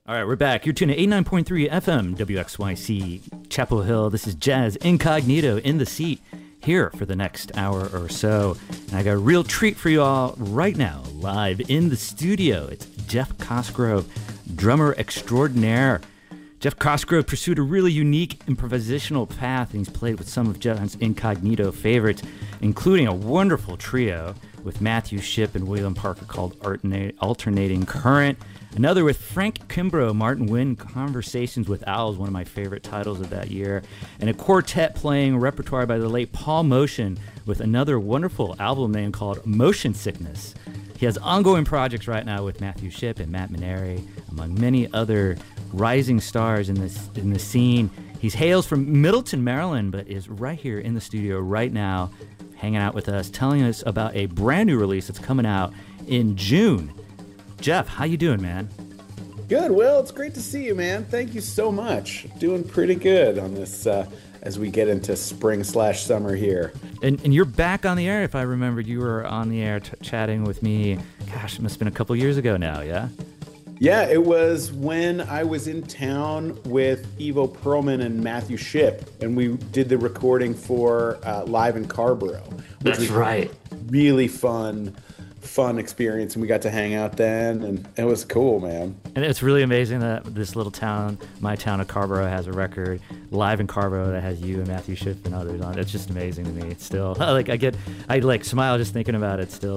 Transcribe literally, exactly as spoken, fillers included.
All right, we're back. You're tuning to eighty-nine point three F M, W X Y C, Chapel Hill. This is Jazz Incognito in the seat here for the next hour or so. And I got a real treat for you all right now, live in the studio. It's Jeff Cosgrove, drummer extraordinaire. Jeff Cosgrove pursued a really unique improvisational path, and he's played with some of Jazz Incognito favorites, including a wonderful trio with Matthew Shipp and William Parker called Alternating Current. Another with Frank Kimbrough, Martin Wynn, Conversations with Owls, one of my favorite titles of that year. And a quartet playing repertoire by the late Paul Motion with another wonderful album name called Motion Sickness. He has ongoing projects right now with Matthew Shipp and Matt Maneri, among many other rising stars in this in the scene. He hails from Middleton, Maryland, but is right here in the studio right now, hanging out with us, telling us about a brand new release that's coming out in June. Jeff, how you doing, man? Good, Will. It's great to see you, man. Thank you so much. Doing pretty good on this uh, as we get into spring slash summer here. And, and you're back on the air. If I remembered, you were on the air t- chatting with me. Gosh, it must have been a couple years ago now, yeah? Yeah, it was when I was in town with Ivo Perlman and Matthew Shipp, and we did the recording for uh, Live in Carborough. Which That's was right. Really fun. fun experience, and we got to hang out then, and it was cool, man. And it's really amazing that this little town, my town of Carborough, has a record Live in Carborough that has you and Matthew Shipp and others on it. It's just amazing to me. It's still like I get I like smile just thinking about it still.